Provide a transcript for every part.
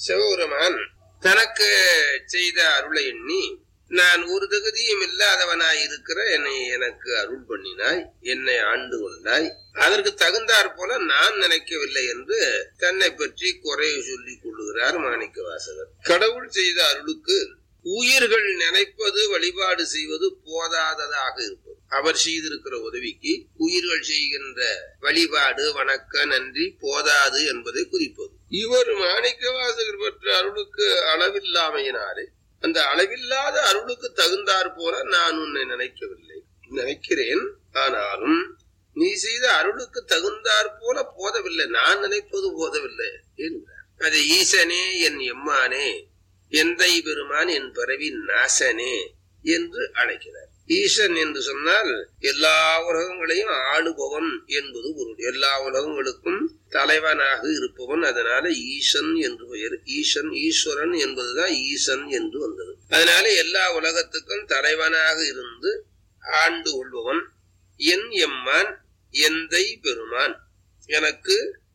சிவபெருமான் தனக்கு செய்த அருளை எண்ணி, நான் ஒரு தகுதியும் இல்லாதவனாய் இருக்கிற என்னை எனக்கு அருள் பண்ணினாய், என்னை ஆண்டு கொண்டாய், அதற்கு தகுந்தாற் போல நான் நினைக்கவில்லை என்று தன்னை பற்றி குறை சொல்லிக் கொள்ளுகிறார் மாணிக்க வாசகர். கடவுள் செய்த அருளுக்கு உயிர்கள் நினைப்பது வழிபாடு செய்வது போதாததாக இருப்பது. அவர் செய்திருக்கிற உதவிக்கு உயிர்கள் செய்கின்ற வழிபாடு வணக்க நன்றி போதாது என்பதை குறிப்பது. இவர் மாணிக்க வாசகர் பெற்ற அருளுக்கு அளவில்லாமையினாலே அந்த அளவில்லாத அருளுக்கு தகுந்தாற் போல நான் உன்னை நினைக்கவில்லை, நினைக்கிறேன், ஆனாலும் நீ செய்த அருளுக்கு தகுந்தாற் போல போதவில்லை, நான் நினைப்பது போதவில்லை என்கிறார். அது ஈசனே என் எம்மானே, எந்தை பெருமான் என் பிறவி நாசனே என்று அழைக்கிறார். ஈசன் என்று சொன்னால் எல்லா உலகங்களையும் ஆளுபவன் என்பது பொருள். எல்லா உலகங்களுக்கும் தலைவனாக இருப்பவன். அதனால ஈசன் என்று பெயர். ஈசன் ஈஸ்வரன் என்பதுதான் ஈசன் என்று வந்தது. அதனால எல்லா உலகத்துக்கும் தலைவனாக இருந்து ஆண்டு கொள்பவன் என் எம்மான் எந்தை பெருமான், எனக்கு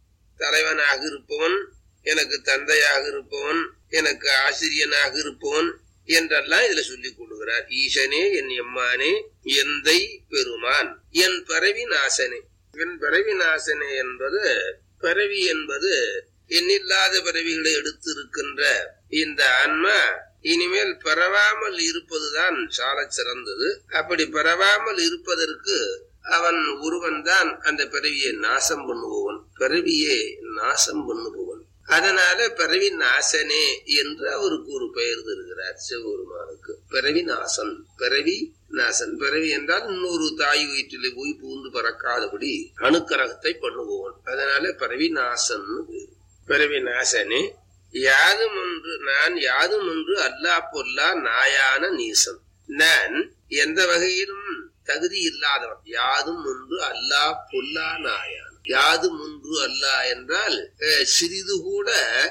தலைவனாக இருப்பவன், எனக்கு தந்தையாக இருப்பவன், எனக்கு ஆசிரியனாக இருப்பவன் என்றெல்லாம் இதுல சொல்லிக் கொள்ளுகிறார். ஈசனே என் எம்மானே எந்தை பெருமான் என் பிறவி நாசனே. என் பிறவி நாசனே என்பது, பிறவி என்பது எண்ணில்லாத பிறவிகளை எடுத்து இருக்கின்ற இந்த ஆன்மா இனிமேல் பிறவாமல் இருப்பதுதான் சால சிறந்தது. அப்படி பிறவாமல் இருப்பதற்கு அவன் ஒருவன் தான் அந்த பிறவியை நாசம் பண்ணுபவன், பிறவியை நாசம் பண்ணுபவன். அதனால பிறவி நாசனே என்று அவருக்கு ஒரு பெயர் தருகிறார் சிவபெருமானுக்கு. பிறவி நாசன், பிறவி நாசன். பிறவி என்றால் இன்னொரு தாய் வயிற்றிலே போய் பூந்து பறக்காதபடி அணுக்கரகத்தை பண்ணுபவன். அதனால பிறவி நாசன். பிறவி நாசனே யாதும் ஒன்று நான் யாதும் ஒன்று அல்லா பொல்லா நாயான நீசன். நான் எந்த வகையிலும் தகுதி இல்லாதவன். யாதும் ஒன்று அல்லா பொல்லா நாயான். யாதும் ஒன்று அல்லா என்றால் சிறிது கூட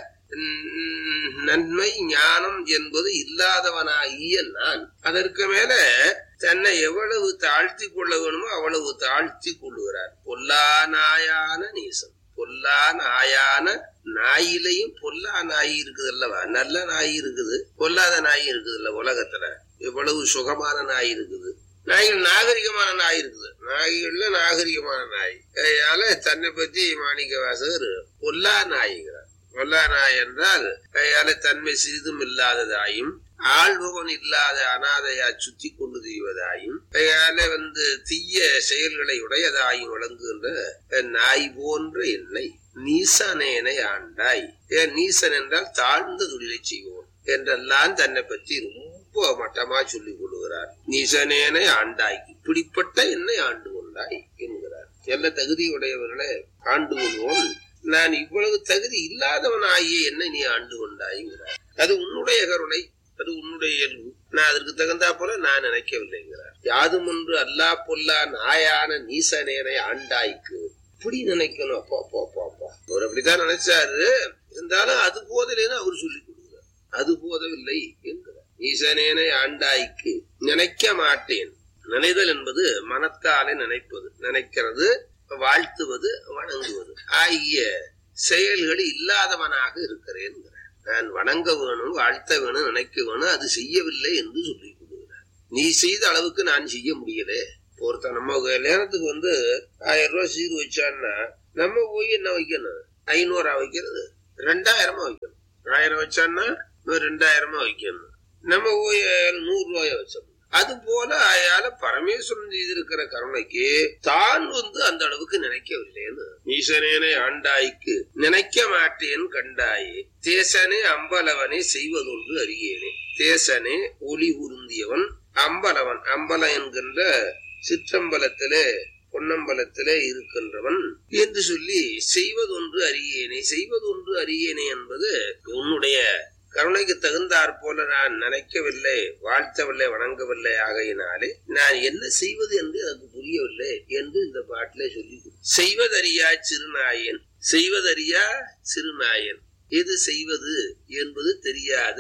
நன்மை ஞானம் என்பது இல்லாதவனாகிய நான். அதற்கு மேல தன்னை எவ்வளவு தாழ்த்தி கொள்ள வேணுமோ அவ்வளவு தாழ்த்தி கொள்ளுகிறார். பொல்லா நாயான நீசன். பொல்லா நாயான நாயிலையும் பொல்லா நாய் இருக்குது அல்லவா? நல்ல நாய் இருக்குது, பொல்லாத நாய் இருக்குது இல்ல உலகத்துல. எவ்வளவு சுகமான நாய் இருக்குது, நாய்கள் நாகரிகமான நாய் இருக்குது, நாய்கள்ல நாகரிகமான நாய். அதனால தன்னை பத்தி மாணிக்க வாசகர் பொல்லா நாய்கிறார். பொல்லா நாய் என்றால் அதனால தன்மை சிறிதும் இல்லாததாயும் ஆள்பவன் இல்லாத அனாதையா சுத்தி கொண்டு திரிவதாயும் அதனால தீய செயல்களை உடையதாயும் விளங்குகின்ற நாய் போன்ற என்னை நீசனேனை ஆண்டாய். ஏன் நீசன் என்றால் தாழ்ந்த தொழிலை செய்வோம் என்றெல்லாம் தன்னை பற்றி ரொம்ப மட்டமா சொல்லிக் கொள்கிறார். நீசனேனை ஆண்டாய், இப்படிப்பட்ட என்னை ஆண்டு கொண்டாய் என்கிறார். எல்லா தகுதியுடையவர்களை ஆண்டு கொள்வோம், நான் இவ்வளவு தகுதி இல்லாதவனாகிய என்னை நீ ஆண்டு கொண்டாய்கிறார். அது உன்னுடைய கருணை, அது உன்னுடைய இயல்பு. நான் அதற்கு தகுந்தா போல நான் நினைக்கவில்லைங்கிறார். யாதும் ஒன்று அல்லா பொல்லா நாயான நீசனேனை ஆண்டாய்க்கு இப்படி நினைக்கணும். அப்பா அப்பா அப்பா அப்பா அவர் அப்படித்தான் நினைச்சாரு. இருந்தாலும் அது போதலைன்னு அவர் சொல்லிக் கொடுக்கிறார். அது போதவில்லை என்கிறார். ஈசனேனை ஆண்டாய்க்கு நினைக்க மாட்டேன். நினைதல் என்பது மனத்தாலே நினைப்பது, நினைக்கிறது, வாழ்த்துவது, வணங்குவது ஆகிய செயல்கள் இல்லாதவனாக இருக்கிறேன். நான் வணங்க வேணும், வாழ்த்த வேணும், நினைக்க வேணும், அது செய்யவில்லை என்று சொல்லிக் கொடுக்கிறார். நீ செய்த அளவுக்கு நான் செய்ய முடியல. ஒருத்தன் நம்ம கல்யாணத்துக்கு 1000 ரூபாய் சீர் வச்சான்னா நம்ம போய் என்ன வைக்கணும்? 500 வைக்கிறது, 2000 வைக்கணும். 1000 வச்சான்னா 2000 வைக்கணும். நம்ம போய் 100 ரூபாய வச்சோம். அது போல அயால பரமேஸ்வரன் செய்திருக்கிற கருணைக்கு தான் அந்த அளவுக்கு நினைக்கவில்லைன்னு. ஈசனேனை ஆண்டாய்க்கு நினைக்க மாட்டேன் கண்டாயே. தேசனே அம்பலவனை செய்வதொன்று அறியேனே. தேசனே ஒளி உருந்தியவன், அம்பலவன் அம்பலம் என்கின்ற சிற்றம்பலத்திலே பொன்னம்பலத்திலே இருக்கின்றவன் என்று சொல்லி செய்வதொன்று அறியேனே. செய்வதொன்று அறியேனே என்பது உன்னுடைய கருணைக்கு தகுந்தாற் போல நான் நினைக்கவில்லை, வாழ்த்தவில்லை, வணங்கவில்லை. ஆகையினாலே நான் என்ன செய்வது என்று எனக்கு புரியவில்லை என்று இந்த பாட்டிலே சொல்லி செய்வதறியா சிறுநாயன். செய்வதறியா சிறுநாயன், எது செய்வது என்பது தெரியாத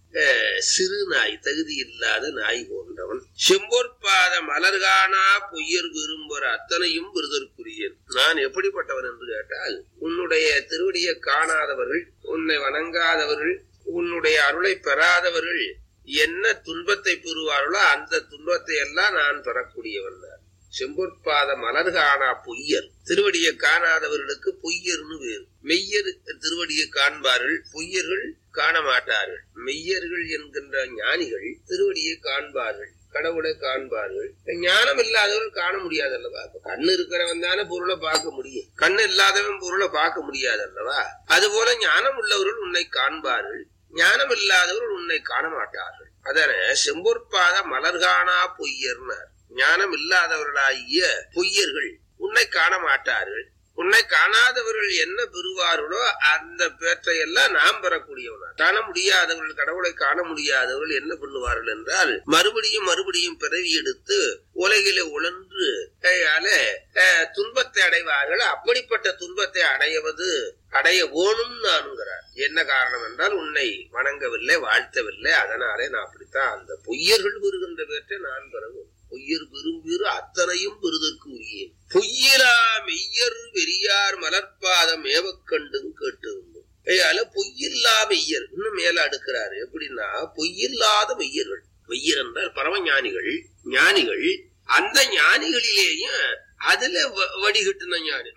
சிறு நாய், தகுதி இல்லாத நாய் போன்றவன். செம்பொற்பாத மலர்கானா பொய்யர் விரும்புற அத்தனையும் விருதற்குரியன். நான் எப்படிப்பட்டவன் என்று கேட்டால், உன்னுடைய திருவடியை காணாதவர்கள், உன்னை வணங்காதவர்கள், உன்னுடைய அருளை பெறாதவர்கள் என்ன துன்பத்தை பெறுவார்களோ அந்த துன்பத்தை எல்லாம் நான் பெறக்கூடியவன். செம்பொற்பாத மலர்காணா பொய்யர், திருவடியை காணாதவர்களுக்கு பொய்யர்னு வேறு. மெய்யர் திருவடியை காண்பார்கள், பொய்யர்கள் காண மாட்டார்கள். மெய்யர்கள் என்கின்ற ஞானிகள் திருவடியை காண்பார்கள், கடவுளை காண்பார்கள். ஞானம் இல்லாதவர்கள் காண முடியாது அல்லவா? கண்ணு இருக்கிறவன் தானே பொருளை பார்க்க முடியும், கண்ணு இல்லாதவன் பொருளை பார்க்க முடியாது அல்லவா? அதுபோல ஞானம் உள்ளவர்கள் உன்னை காண்பார்கள், ஞானம் இல்லாதவர்கள் உன்னை காண மாட்டார்கள். அதன செம்பொற்பாத மலர்காணா பொய்யர்னார். ஞானம் இல்லாதவர்களாகிய பொய்யர்கள் உன்னை காண மாட்டார்கள். உன்னை காணாதவர்கள் என்ன பெறுவார்களோ அந்த பேற்றையெல்லாம் நாம் பெறக்கூடியவனா. காண முடியாதவர்கள், கடவுளை காண முடியாதவர்கள் என்ன பண்ணுவார்கள் என்றால் மறுபடியும் மறுபடியும் பிறவி எடுத்து உலகிலே உழன்று துன்பத்தை அடைவார்கள். அப்படிப்பட்ட துன்பத்தை அடைய ஓணும் நானுங்கிறார். என்ன காரணம் என்றால் உன்னை வணங்கவில்லை, வாழ்த்தவில்லை. அதனாலே நான் அப்படித்தான் அந்த பொய்யர்கள் பெறுகின்ற பேற்றை நான் பெறவும். பொய்யர் விரும்பிரு அத்தனையும் பெறுதற்கு உரிய பொய்யிலா மெய்யர் வெறியார் மலர்பாதம் ஏவக்கண்டும் கேட்டிருந்தோம். பொய்யில்லா மெய்யர் இன்னும் மேல அடுக்கிறாரு. எப்படின்னா பொய்யில்லாத மெய்யர்கள். மெய்யர் என்றால் பரமஞானிகள். ஞானிகள் அந்த ஞானிகளிலேயும் அதுல வடிகட்டின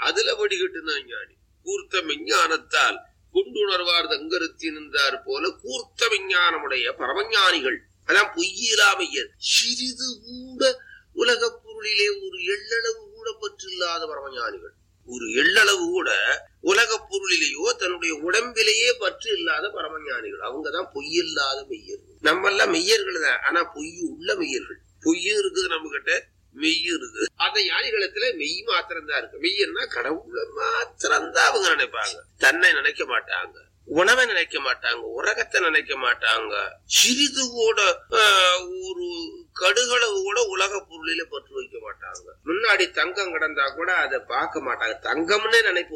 ஞானி கூர்த்த விஞ்ஞானத்தால் கொண்டுணர்வார் தங்கருத்தி நின்றார் போல கூர்த்த விஞ்ஞானமுடைய பரமஞானிகள். அதான் பொய்யிலா மெய்யர். சிறிது கூட உலக பொருளிலே ஒரு எள்ளளவு கூட பற்று இல்லாத பரமஞானிகள். ஒரு எள்ளளவு கூட உலக பொருளிலேயோ தன்னுடைய உடம்பிலேயே பற்று இல்லாத பரமஞானிகள். அவங்கதான் பொய்யில்லாத மெய்யர்கள். நம்ம எல்லாம் மெய்யர்கள் தான், ஆனா பொய் உள்ள மெய்யர்கள். பொய்யும் இருக்குது நம்ம கிட்ட, மெய்யும் இருக்குது. அந்த ஞானிகளத்துல மெய் மாத்திரம்தான் இருக்கு. மெய்யன்னா கடவுளை மாத்திரம்தான் அவங்க நினைப்பாங்க. தன்னை நினைக்க மாட்டாங்க, உணவை நினைக்க மாட்டாங்க, உலகத்தை நினைக்க மாட்டாங்க. சிறிது கூட ஒரு கடுகளவு கூட உலக பொருளில பற்று வைக்க மாட்டாங்க. முன்னாடி தங்கம் கிடந்தா கூட அதை பார்க்க மாட்டாங்க. தங்கம்னே நினைப்பு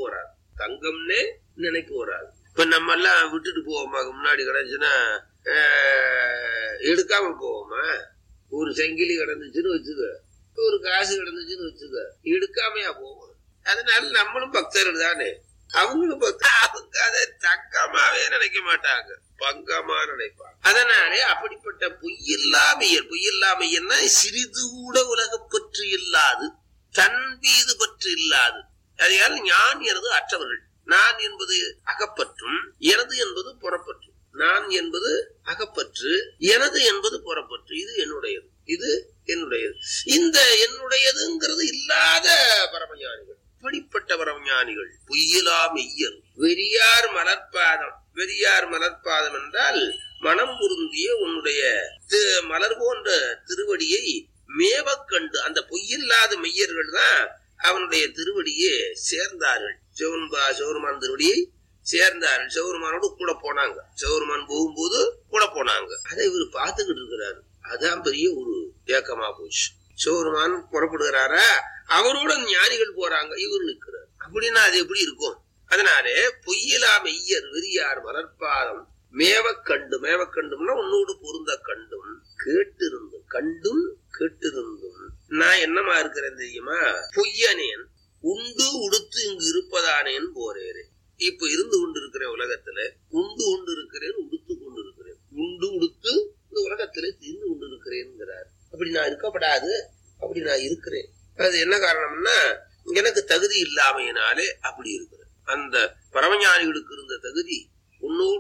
வராது. இப்ப நம்ம எல்லாம் விட்டுட்டு போவோமா? முன்னாடி கிடந்துச்சுன்னா எடுக்காம போவோமா? ஒரு செங்கிலி கிடந்துச்சுன்னு வச்சுக்க, ஒரு காசு கிடந்துச்சுன்னு வச்சுக்க, எடுக்காமையா போவோம். அதனால நம்மளும் பக்தர்கள் தானே. அவங்களும் அவங்க அதை தங்கமாவே நினைக்க மாட்டாங்க, பங்கமா நினைப்பாங்க. அதனாலே அப்படிப்பட்ட பொய்யில்லாமையன்னா சிறிது கூட உலக பற்று இல்லாது, தன் மீது பற்று இல்லாது. அதையால் ஞான் எனது அற்றவர்கள். நான் என்பது அகப்பற்றும், எனது என்பது புறப்பற்று. நான் என்பது அகப்பற்று, எனது என்பது புறப்பற்று. இது என்னுடையது, இது என்னுடையது. இந்த என்னுடையதுங்கிறது இல்லாத பரமஞானிகள். இப்படிப்பட்ட பரமஞானிகள் பொய்யிலா மெய்யர் வெறியார் மலர்பாதம் என்றால் மனம் பொருந்திய உன்னுடைய மலர் போன்ற திருவடியை மேவக்கண்டு. அந்த பொய்யில்லாத மெய்யர்கள் தான் அவனுடைய திருவடியை சேர்ந்தார்கள். சிவருமான் திருவடியை சேர்ந்தார்கள். சிவருமானோடு கூட போனாங்க. சிவருமான் போகும்போது கூட போனாங்க. அதை இவர் பார்த்துக்கிட்டு இருக்கிறாரு. அதான் பெரிய ஒரு ஏக்கமா போச்சு. சிவருமான் புறப்படுகிறாரா, அவரோட ஞானிகள் போறாங்க, இவர் நிற்கிறார். அப்படின்னா அது எப்படி இருக்கும்? அதனாலே பொய்யிலா மெய்யர் வெறியார் மலர்பாதம் மேவக்கண்டும்னா உன்னோடு பொருந்த கண்டும் கேட்டிருந்தும் நான் என்னமா இருக்கிறேன் தெரியுமா? பொய்யனேன் உண்டு உடுத்து இங்கு இருப்பதானேன் போறேன். இப்ப இருந்து கொண்டு இருக்கிறேன் உலகத்துல, உண்டு கொண்டு இருக்கிறேன், உடுத்து கொண்டு இருக்கிறேன். உண்டு உடுத்து இந்த உலகத்துல திரிந்து கொண்டு இருக்கிறேன். அப்படி நான் இருக்கப்படாது, அப்படி நான் இருக்கிறேன். அது என்ன காரணம்னா எனக்கு தகுதி இல்லாமையினாலே அப்படி இருக்கிறேன். அந்த பரமஞானிகளுக்கு இருந்த தகுதி உன்னோடு